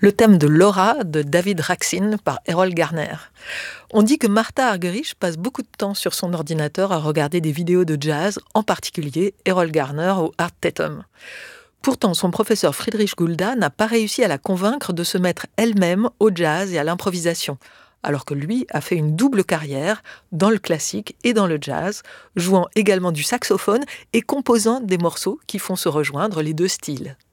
le thème de Laura de David Raksin par Errol Garner. On dit que Martha Argerich passe beaucoup de temps sur son ordinateur à regarder des vidéos de jazz, en particulier Errol Garner ou Art Tatum. Pourtant, son professeur Friedrich Gulda n'a pas réussi à la convaincre de se mettre elle-même au jazz et à l'improvisation, alors que lui a fait une double carrière dans le classique et dans le jazz, jouant également du saxophone et composant des morceaux qui font se rejoindre les deux styles.